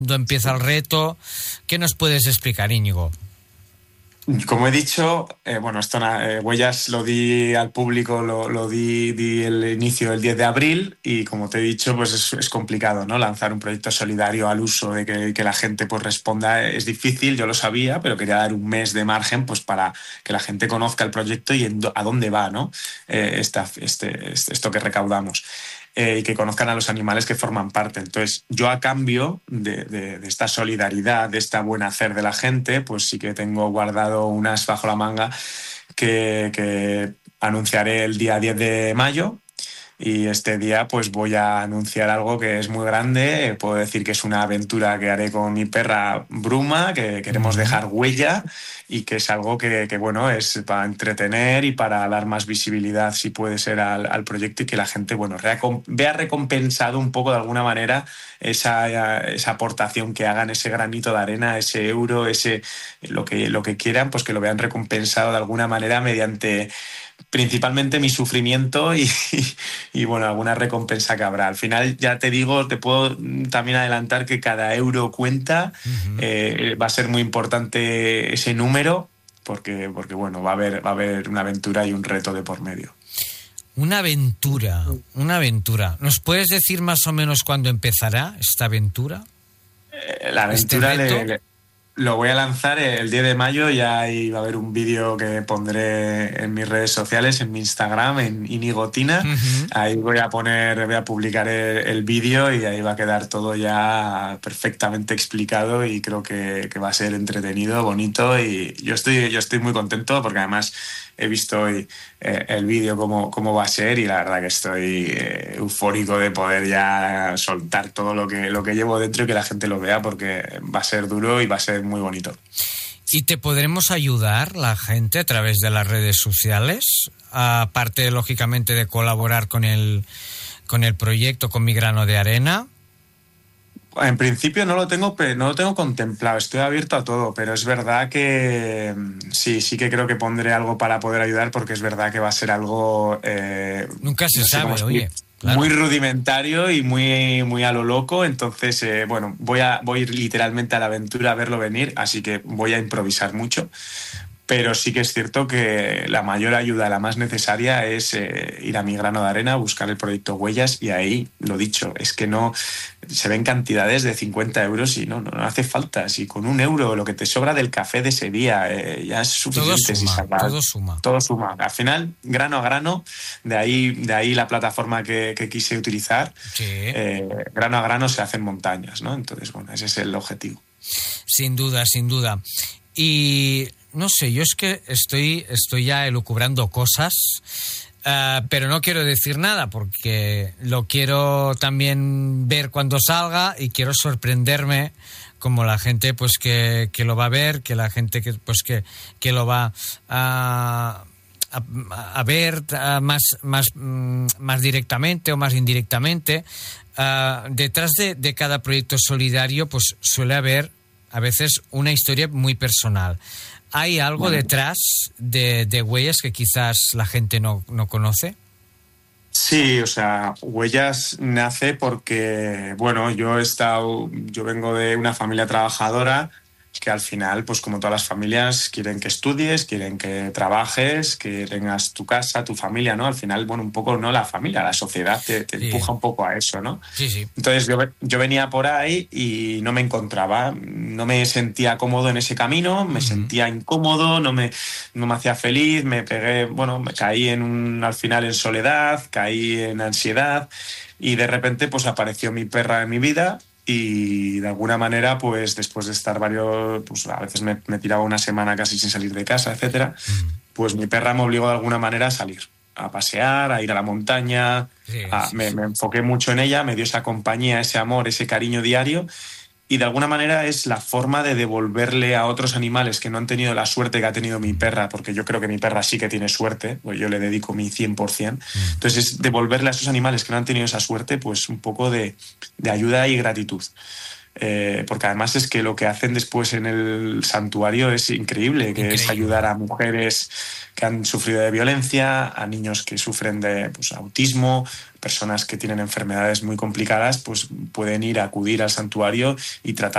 ¿Cuándo empieza el reto? ¿Qué nos puedes explicar, Íñigo? Como he dicho, Huellas lo di al público, di el inicio el 10 de abril y como te he dicho, pues es complicado, ¿no? Lanzar un proyecto solidario al uso de que la gente pues responda es difícil, yo lo sabía, pero quería dar un mes de margen pues para que la gente conozca el proyecto y a dónde va, ¿no? Esto que recaudamos. Y que conozcan a los animales que forman parte. Entonces, yo a cambio de esta solidaridad, de esta buen hacer de la gente, pues sí que tengo guardado unas bajo la manga que anunciaré el día 10 de mayo. Y este día pues voy a anunciar algo que es muy grande. Puedo decir que es una aventura que haré con mi perra Bruma, que queremos dejar huella y que es algo que bueno, es para entretener y para dar más visibilidad, si puede ser, al proyecto y que la gente, bueno, vea recompensado un poco de alguna manera esa aportación que hagan, ese granito de arena, ese euro, lo que quieran, pues que lo vean recompensado de alguna manera mediante principalmente mi sufrimiento y bueno, alguna recompensa que habrá. Al final, ya te digo, te puedo también adelantar que cada euro cuenta. Va a ser muy importante ese número porque bueno, va a haber una aventura y un reto de por medio. Una aventura. ¿Nos puedes decir más o menos cuándo empezará esta aventura? La aventura lo voy a lanzar el 10 de mayo y ahí va a haber un vídeo que pondré en mis redes sociales, en mi Instagram, en Inigotina. Ahí voy a publicar el vídeo y ahí va a quedar todo ya perfectamente explicado y creo que va a ser entretenido, bonito y yo estoy muy contento porque además he visto hoy el vídeo cómo va a ser y la verdad que estoy eufórico de poder ya soltar todo lo que llevo dentro y que la gente lo vea porque va a ser duro y va a ser muy bonito. ¿Y te podremos ayudar la gente a través de las redes sociales? Aparte, lógicamente, de colaborar con el proyecto, con Mi Grano de Arena. En principio no lo tengo contemplado, estoy abierto a todo, pero es verdad que sí que creo que pondré algo para poder ayudar porque es verdad que va a ser algo... Nunca se sabe, oye. Claro. Muy rudimentario y muy, muy a lo loco, entonces voy literalmente a la aventura a verlo venir, así que voy a improvisar mucho. Pero sí que es cierto que la mayor ayuda, la más necesaria, es ir a Mi Grano de Arena, buscar el proyecto Huellas y ahí, lo dicho, es que no se ven cantidades de 50 euros y no hace falta. Si con un euro lo que te sobra del café de ese día ya es suficiente. Todo suma. Al final, grano a grano, de ahí la plataforma que quise utilizar, sí. Grano a grano se hacen montañas, ¿no? Entonces, bueno, ese es el objetivo. Sin duda. Y... no sé, yo es que estoy ya elucubrando cosas, pero no quiero decir nada porque lo quiero también ver cuando salga y quiero sorprenderme como la gente pues que lo va a ver, que la gente que lo va a ver más directamente o más indirectamente. Detrás de cada proyecto solidario pues suele haber a veces una historia muy personal. ¿Hay algo detrás de Huellas que quizás la gente no conoce? Sí, o sea, Huellas nace porque, bueno, yo vengo de una familia trabajadora que al final, pues como todas las familias, quieren que estudies, quieren que trabajes, que tengas tu casa, tu familia, ¿no? Al final, bueno, un poco, no la familia, la sociedad te empuja un poco a eso, ¿no? Sí. Entonces yo venía por ahí y no me encontraba, no me sentía cómodo en ese camino, me sentía incómodo, no me hacía feliz, me caí al final en soledad, caí en ansiedad y de repente pues apareció mi perra en mi vida. Y de alguna manera, pues después de estar pues a veces me tiraba una semana casi sin salir de casa, etcétera, pues mi perra me obligó de alguna manera a salir, a pasear, a ir a la montaña. Sí. Me enfoqué mucho en ella, me dio esa compañía, ese amor, ese cariño diario. Y de alguna manera es la forma de devolverle a otros animales que no han tenido la suerte que ha tenido mi perra, porque yo creo que mi perra sí que tiene suerte, pues yo le dedico mi 100%. Entonces es devolverle a esos animales que no han tenido esa suerte, pues un poco de ayuda y gratitud. porque además es que lo que hacen después en el santuario es increíble, que es ayudar a mujeres que han sufrido de violencia, a niños que sufren de autismo, personas que tienen enfermedades muy complicadas, pues pueden acudir al santuario y tratar